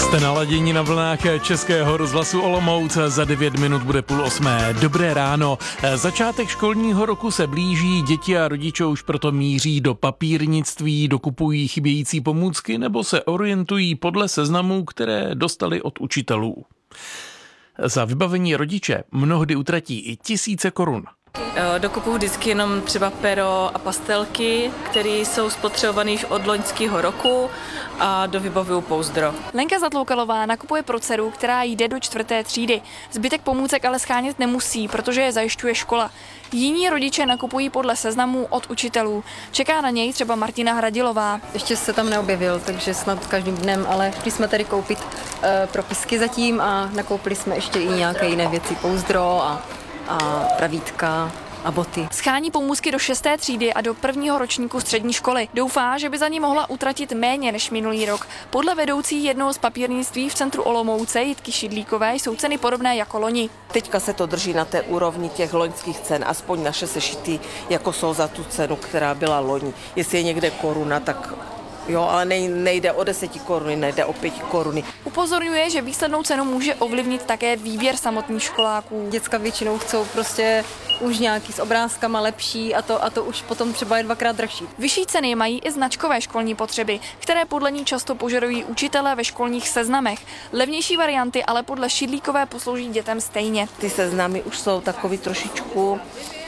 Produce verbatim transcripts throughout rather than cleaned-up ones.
Jste naladění na vlnách Českého rozhlasu Olomouc, za devět minut bude půl osmé. Dobré ráno. Začátek školního roku se blíží, děti a rodiče už proto míří do papírnictví, dokupují chybějící pomůcky nebo se orientují podle seznamů, které dostali od učitelů. Za vybavení rodiče mnohdy utratí i tisíce korun. Dokupuji vždycky jenom třeba pero a pastelky, které jsou spotřebované již od loňského roku, a dovybavuju pouzdro. Lenka Zatloukalová nakupuje pro dceru, která jde do čtvrté třídy. Zbytek pomůcek ale schánět nemusí, protože je zajišťuje škola. Jiní rodiče nakupují podle seznamů od učitelů. Čeká na něj třeba Martina Hradilová. Ještě se tam neobjevil, takže snad každým dnem, ale šli jsme tady koupit e, propisky zatím a nakoupili jsme ještě i nějaké jiné věci, pouzdro a a pravítka a boty. Schání pomůcky do šesté třídy a do prvního ročníku střední školy. Doufá, že by za ní mohla utratit méně než minulý rok. Podle vedoucí jednoho z papírnictví v centru Olomouce Jitky Šidlíkové jsou ceny podobné jako loni. Teďka se to drží na té úrovni těch loňských cen, aspoň naše sešity jako jsou za tu cenu, která byla loni. Jestli je někde koruna, tak jo, ale nejde o deseti koruny, nejde o pěti koruny. Upozorňuje, že výslednou cenu může ovlivnit také výběr samotných školáků. Děcka většinou chcou prostě už nějaký s obrázkama lepší a to, a to už potom třeba je dvakrát dražší. Vyšší ceny mají i značkové školní potřeby, které podle ní často požadují učitelé ve školních seznamech. Levnější varianty ale podle Šidlíkové poslouží dětem stejně. Ty seznamy už jsou takový trošičku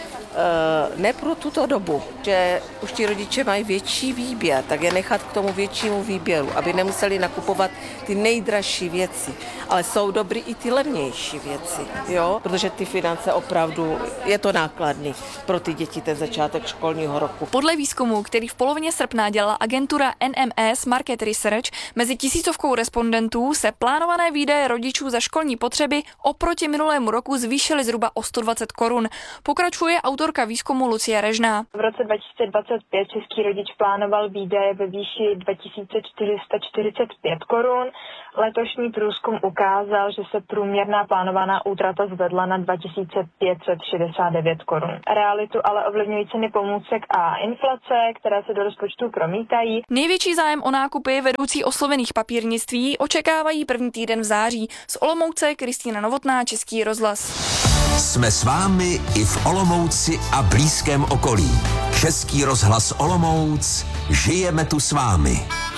ne pro tuto dobu, že už ti rodiče mají větší výběr, tak je nechat k tomu většímu výběru, aby nemuseli nakupovat ty nejdražší věci, ale jsou dobrý i ty levnější věci, jo, protože ty finance opravdu, je to nákladný pro ty děti ten začátek školního roku. Podle výzkumu, který v polovině srpna dělala agentura N M S Market Research, mezi tisícovkou respondentů se plánované výdaje rodičů za školní potřeby oproti minulému roku zvýšily zhruba o sto dvacet korun. Pokračuje autorka výzkumu Lucie Režná. V roce dva tisíce dvacet pět český rodič plánoval výdaje ve výši dva tisíce čtyři sta čtyřicet pět korun. Letošní průzkum ukázal, že se průměrná plánovaná útrata zvedla na dva tisíce pět set šedesát devět korun. Realitu ale ovlivňují ceny pomůcek a inflace, které se do rozpočtu promítají. Největší zájem o nákupy vedoucí oslovených papírnictví očekávají první týden v září. Z Olomouce Kristýna Novotná, Český rozhlas. Jsme s vámi i v Olomouci a blízkém okolí. Český rozhlas Olomouc, žijeme tu s vámi.